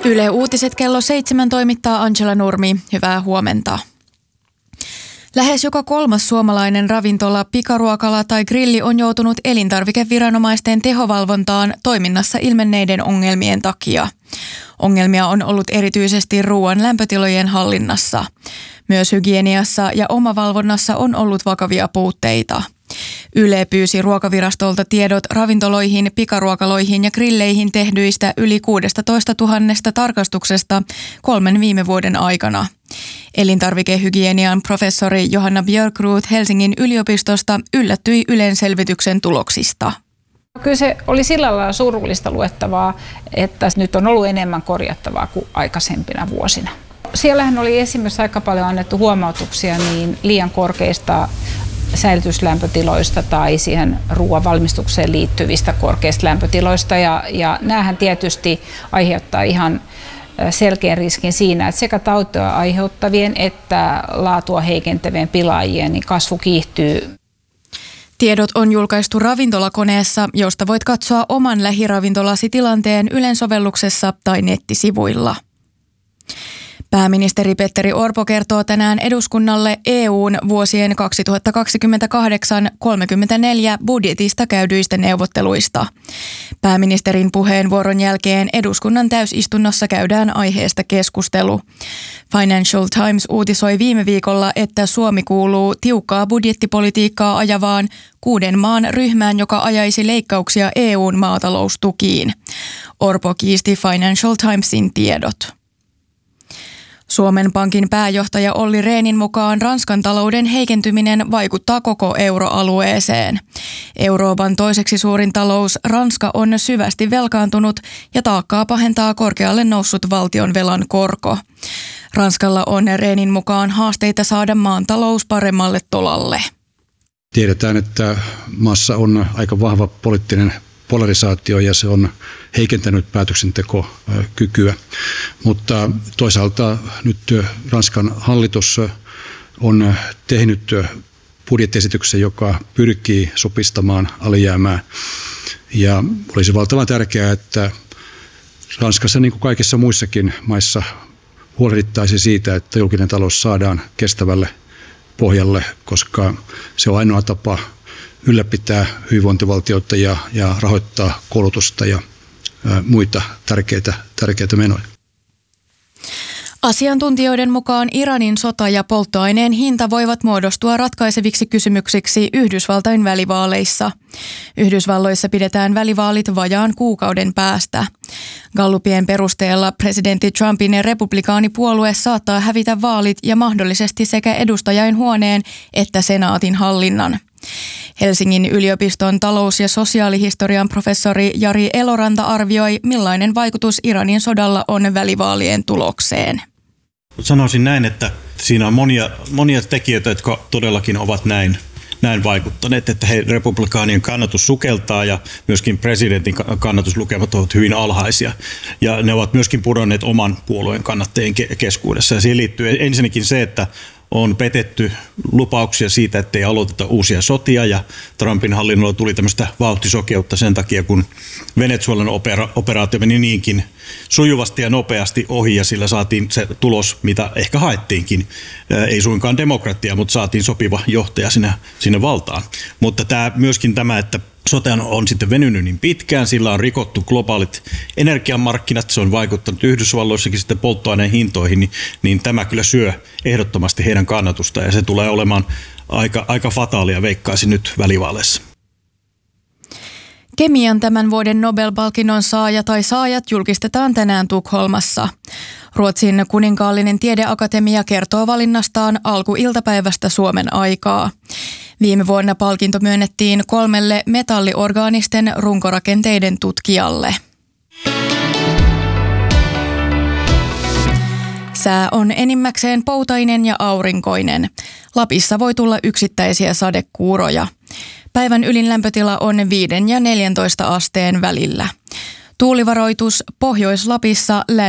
Yle Uutiset kello 7 toimittaa Angela Nurmi. Hyvää huomenta. Lähes joka kolmas suomalainen ravintola, pikaruokala tai grilli on joutunut elintarvikeviranomaisten tehovalvontaan toiminnassa ilmenneiden ongelmien takia. Ongelmia on ollut erityisesti ruoan lämpötilojen hallinnassa. Myös hygieniassa ja omavalvonnassa on ollut vakavia puutteita. Yle pyysi Ruokavirastolta tiedot ravintoloihin, pikaruokaloihin ja grilleihin tehdyistä yli 16 000 tarkastuksesta 3 viime vuoden aikana. Elintarvikehygienian professori Johanna Björkroth Helsingin yliopistosta yllättyi Ylen selvityksen tuloksista. Kyllä se oli sillä lailla surullista luettavaa, että nyt on ollut enemmän korjattavaa kuin aikaisempina vuosina. Siellähän oli esimerkiksi aika paljon annettu huomautuksia niin liian korkeista säilytyslämpötiloista tai siihen ruoan valmistukseen liittyvistä korkeista lämpötiloista. Ja näähän tietysti aiheuttaa ihan selkeän riskin siinä, että sekä tautia aiheuttavien että laatua heikentävien pilaajien niin kasvu kiihtyy. Tiedot on julkaistu ravintolakoneessa, josta voit katsoa oman lähiravintolasi tilanteen Ylen sovelluksessa tai nettisivuilla. Pääministeri Petteri Orpo kertoo tänään eduskunnalle EU:n vuosien 2028-34 budjetista käydyistä neuvotteluista. Pääministerin puheenvuoron jälkeen eduskunnan täysistunnossa käydään aiheesta keskustelu. Financial Times uutisoi viime viikolla, että Suomi kuuluu tiukkaa budjettipolitiikkaa ajavaan 6 maan ryhmään, joka ajaisi leikkauksia EU:n maataloustukiin. Orpo kiisti Financial Timesin tiedot. Suomen Pankin pääjohtaja Olli Rehnin mukaan Ranskan talouden heikentyminen vaikuttaa koko euroalueeseen. Euroopan toiseksi suurin talous Ranska on syvästi velkaantunut ja taakkaa pahentaa korkealle noussut valtionvelan korko. Ranskalla on Rehnin mukaan haasteita saada maan talous paremmalle tolalle. Tiedetään, että maassa on aika vahva poliittinen polarisaatio ja se on heikentänyt päätöksentekokykyä, mutta toisaalta nyt Ranskan hallitus on tehnyt budjettiesityksen, joka pyrkii supistamaan alijäämää ja olisi valtavan tärkeää, että Ranskassa niin kuin kaikissa muissakin maissa huolehdittaisiin siitä, että julkinen talous saadaan kestävälle pohjalle, koska se on ainoa tapa ylläpitää hyvinvointivaltiota ja rahoittaa koulutusta ja muita tärkeitä menoja. Asiantuntijoiden mukaan Iranin sota ja polttoaineen hinta voivat muodostua ratkaiseviksi kysymyksiksi Yhdysvaltain välivaaleissa. Yhdysvalloissa pidetään välivaalit vajaan kuukauden päästä. Gallupien perusteella presidentti Trumpin republikaanipuolue saattaa hävitä vaalit ja mahdollisesti sekä edustajainhuoneen että senaatin hallinnan. Helsingin yliopiston talous- ja sosiaalihistorian professori Jari Eloranta arvioi, millainen vaikutus Iranin sodalla on välivaalien tulokseen. Sanoisin näin, että siinä on monia tekijöitä, jotka todellakin ovat näin vaikuttaneet, että republikaanien kannatus sukeltaa ja myöskin presidentin kannatuslukemat ovat hyvin alhaisia. Ja ne ovat myöskin pudonneet oman puolueen kannattajien keskuudessa. Ja siihen liittyy ensinnäkin se, että on petetty lupauksia siitä, ettei aloiteta uusia sotia ja Trumpin hallinnolla tuli tämmöistä vauhtisokeutta sen takia, kun Venezuelan operaatio meni niinkin sujuvasti ja nopeasti ohi ja sillä saatiin se tulos, mitä ehkä haettiinkin. Ei suinkaan demokratia, mutta saatiin sopiva johtaja sinne valtaan. Mutta myöskin tämä, että sote on sitten venynyt niin pitkään, sillä on rikottu globaalit energiamarkkinat, se on vaikuttanut Yhdysvalloissakin sitten polttoaineen hintoihin, niin tämä kyllä syö ehdottomasti heidän kannatusta ja se tulee olemaan aika fataalia, veikkaisin nyt välivaaleissa. Kemian tämän vuoden Nobel-palkinnon saaja tai saajat julkistetaan tänään Tukholmassa. Ruotsin kuninkaallinen tiedeakatemia kertoo valinnastaan alkuiltapäivästä Suomen aikaa. Viime vuonna palkinto myönnettiin 3 metalliorgaanisten runkorakenteiden tutkijalle. Sää on enimmäkseen poutainen ja aurinkoinen. Lapissa voi tulla yksittäisiä sadekuuroja. Päivän ylin lämpötila on 5 ja 14 asteen välillä. Tuulivaroitus Pohjois-Lapissa